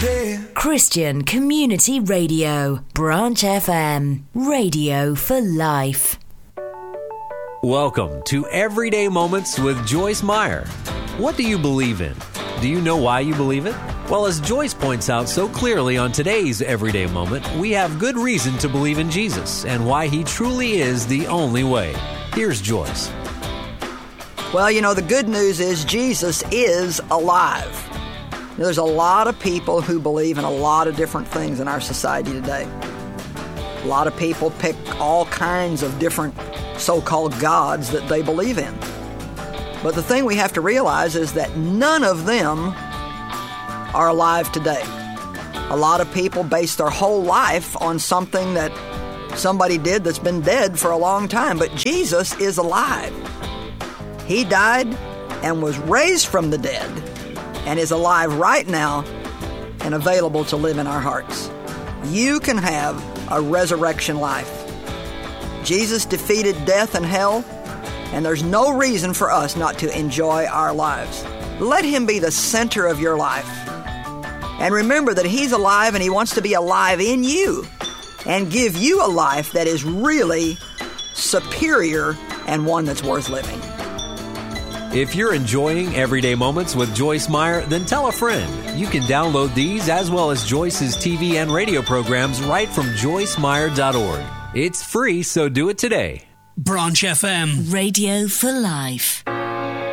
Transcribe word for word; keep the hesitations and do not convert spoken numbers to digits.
day. Christian Community Radio, Branch F M, radio for life. Welcome to Everyday Moments with Joyce Meyer. What do you believe in? Do you know why you believe it? Well, as Joyce points out so clearly on today's Everyday Moment, we have good reason to believe in Jesus and why He truly is the only way. Here's Joyce. Well, you know, the good news is Jesus is alive. There's a lot of people who believe in a lot of different things in our society today. A lot of people pick all kinds of different so-called gods that they believe in. But the thing we have to realize is that none of them are alive today. A lot of people base their whole life on something that somebody did that's been dead for a long time. But Jesus is alive. He died and was raised from the dead and is alive right now and available to live in our hearts. You can have a resurrection life. Jesus defeated death and hell, and there's no reason for us not to enjoy our lives. Let Him be the center of your life. And remember that He's alive and He wants to be alive in you and give you a life that is really superior and one that's worth living. If you're enjoying Everyday Moments with Joyce Meyer, then tell a friend. You can download these as well as Joyce's T V and radio programs right from joyce meyer dot org. It's free, so do it today. Branch F M. Radio for life.